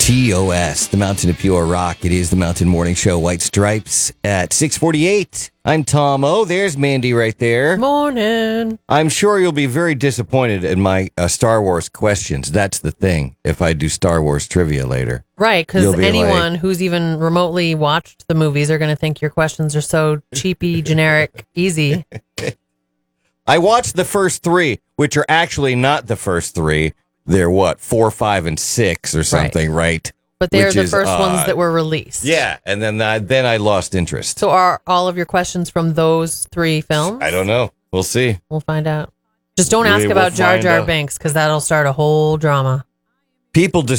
TOS, the Mountain of Pure Rock. It is the Mountain Morning Show, White Stripes at 6:48. I'm Tom O. There's Mandy right there. Morning. I'm sure you'll be very disappointed in my Star Wars questions. That's the thing, if I do Star Wars trivia later. Right, because You'll be anyone like- who's even remotely watched the movies are going to think your questions are so cheapy, generic, easy. I watched the first three, which are actually not the first three. They're what, 4, 5, and 6 or something, right? But they're Which the is first ones odd. that were released. Yeah, and then I lost interest. So are all of your questions from those three films? I don't know. We'll see. We'll find out. Just don't We ask will about Jar find Jar out. Binks because that'll start a whole drama. People